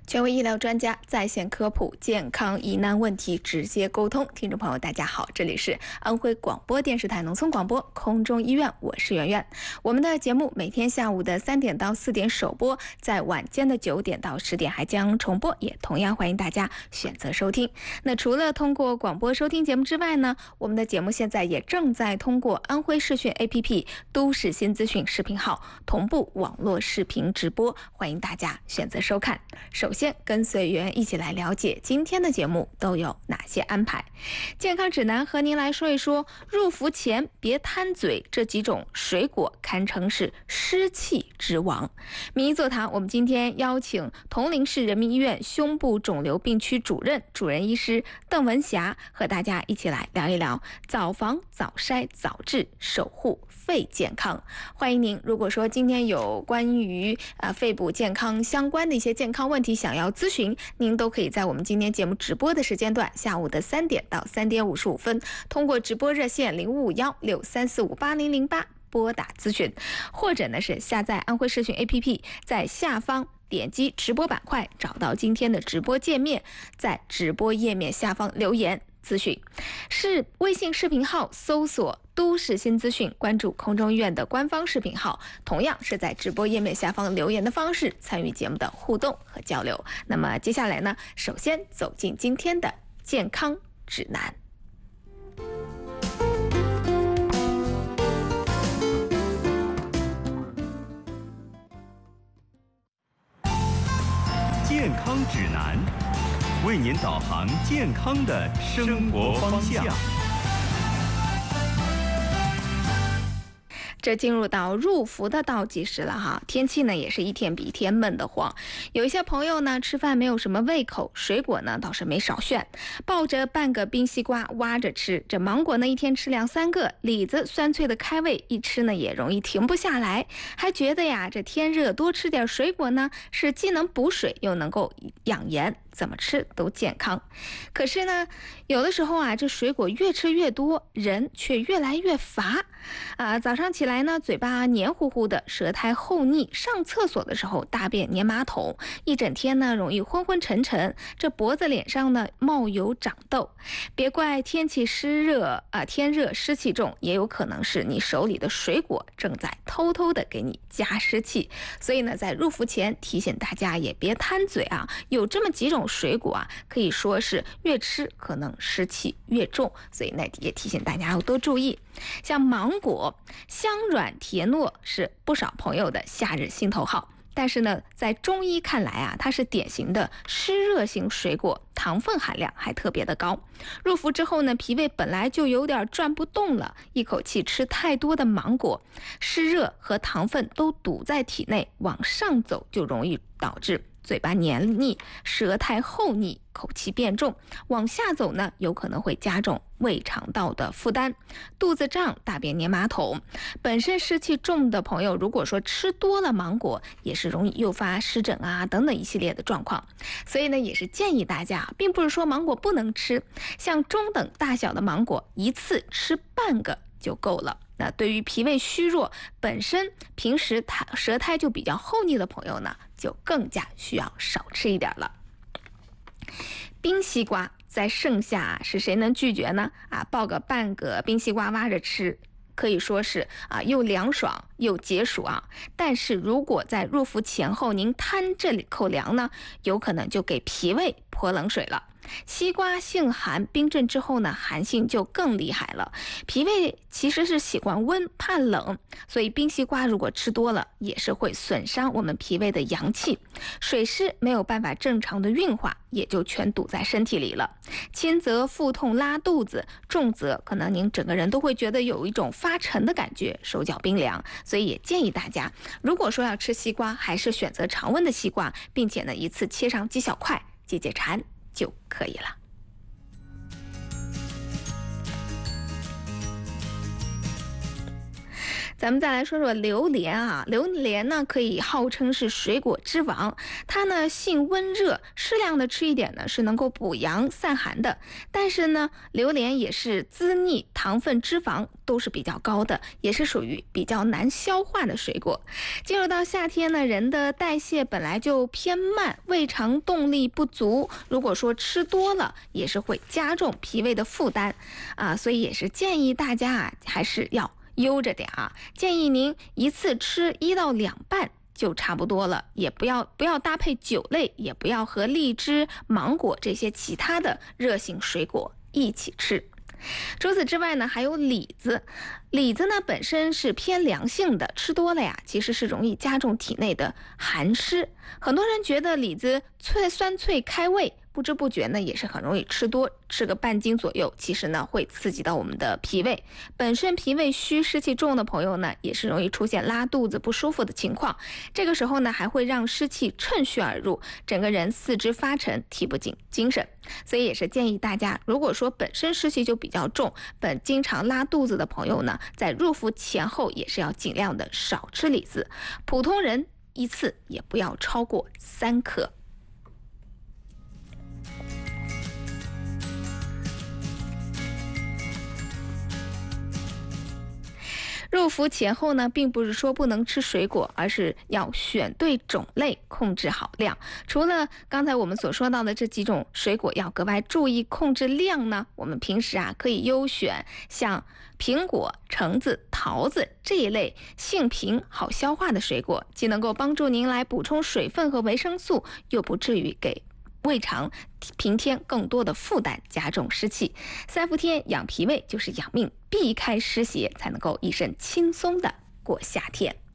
权威医疗专家在线科普健康疑难问题直接沟通。听众朋友大家好，这里是安徽广播电视台农村广播空中医院，我是圆圆。我们的节目每天下午的3点到4点首播，在晚间的9点到10点还将重播，也同样欢迎大家选择收听。那除了通过广播收听节目之外呢，我们的节目现在也正在通过安徽视讯 APP 都市新资讯视频号同步网络视频直播，欢迎大家选择收看。首先跟随圆圆一起来了解今天的节目都有哪些安排。健康指南和您来说一说，入伏前别贪嘴，这几种水果堪称是湿气之王。名医座谈，我们今天邀请铜陵市人民医院胸部肿瘤病区主任医师邓文霞，和大家一起来聊一聊早防早筛早治，守护肺健康。欢迎您，如果说今天有关于肺部健康相关的一些健康问题想要咨询，您都可以在我们今天节目直播的时间段，下午的3点到3点55分，通过直播热线055163458008拨打咨询，或者呢是下载安徽视讯 APP， 在下方点击直播板块，找到今天的直播界面，在直播页面下方留言咨询。是微信视频号搜索都市新资讯，关注空中医院的官方视频号，同样是在直播页面下方留言的方式参与节目的互动和交流。那么接下来呢，首先走进今天的健康指南。 健康指南，为您导航健康的生活方向。 这进入到入伏的倒计时了哈，天气呢也是一天比一天闷得慌。有一些朋友呢吃饭没有什么胃口，水果呢倒是没少选，抱着半个冰西瓜挖着吃，这芒果呢一天吃2-3个，李子酸脆的开胃，一吃呢也容易停不下来，还觉得呀这天热多吃点水果呢是既能补水又能够养颜，怎么吃都健康。可是呢有的时候啊，这水果越吃越多，人却越来越乏早上起来呢嘴巴黏糊糊的，舌苔厚腻，上厕所的时候大便黏马桶，一整天呢容易昏昏沉沉，这脖子脸上呢冒油长痘。别怪天气湿热天热湿气重，也有可能是你手里的水果正在偷偷的给你加湿气。所以呢在入伏前提醒大家也别贪嘴有这么几种水果可以说是越吃可能湿气越重，所以呢也提醒大家要多注意。像芒果香软甜糯是不少朋友的夏日心头好，但是呢在中医看来它是典型的湿热型水果，糖分含量还特别的高。入伏之后呢，脾胃本来就有点转不动了，一口气吃太多的芒果，湿热和糖分都堵在体内，往上走就容易导致嘴巴黏腻，舌苔厚腻，口气变重，往下走呢有可能会加重胃肠道的负担，肚子胀，大便黏马桶。本身湿气重的朋友，如果说吃多了芒果，也是容易诱发湿疹等等一系列的状况。所以呢也是建议大家，并不是说芒果不能吃，像中等大小的芒果一次吃半个就够了。那对于脾胃虚弱，本身平时舌苔就比较厚腻的朋友呢，就更加需要少吃一点了。冰西瓜在盛夏是谁能拒绝呢？抱个半个冰西瓜挖着吃，可以说是又凉爽又解暑但是如果在入伏前后您贪这口凉呢，有可能就给脾胃泼冷水了。西瓜性寒，冰镇之后呢，寒性就更厉害了。脾胃其实是喜欢温怕冷，所以冰西瓜如果吃多了，也是会损伤我们脾胃的阳气，水湿没有办法正常的运化，也就全堵在身体里了。轻则腹痛拉肚子，重则可能您整个人都会觉得有一种发沉的感觉，手脚冰凉。所以也建议大家，如果说要吃西瓜，还是选择常温的西瓜，并且呢一次切上几小块，解解馋就可以了。 咱们再来说说榴莲啊，榴莲呢可以号称是水果之王，它呢性温热，适量的吃一点呢是能够补阳散寒的。但是呢，榴莲也是滋腻，糖分、脂肪都是比较高的，也是属于比较难消化的水果。进入到夏天呢，人的代谢本来就偏慢，胃肠动力不足，如果说吃多了，也是会加重脾胃的负担啊，所以也是建议大家啊，还是要悠着点啊，建议您一次吃1到2瓣就差不多了，也不要搭配酒类，也不要和荔枝、芒果这些其他的热性水果一起吃。除此之外呢，还有李子。李子呢本身是偏凉性的，吃多了呀，其实是容易加重体内的寒湿。很多人觉得李子酸脆开胃，不知不觉呢也是很容易吃多，吃个半斤左右，其实呢会刺激到我们的脾胃。本身脾胃虚、湿气重的朋友呢，也是容易出现拉肚子不舒服的情况。这个时候呢，还会让湿气趁虚而入，整个人四肢发沉，提不起精神。所以也是建议大家，如果说本身湿气就比较重，经常拉肚子的朋友呢，在入伏前后也是要尽量的少吃李子。普通人一次也不要超过3克。入伏前后呢，并不是说不能吃水果，而是要选对种类，控制好量。除了刚才我们所说到的这几种水果要格外注意控制量呢，我们平时啊可以优选像苹果、橙子、桃子这一类性平好消化的水果，既能够帮助您来补充水分和维生素，又不至于给胃肠平添更多的负担，加重湿气。3伏天养脾胃就是养命，避开湿邪，才能够一身轻松的过夏天。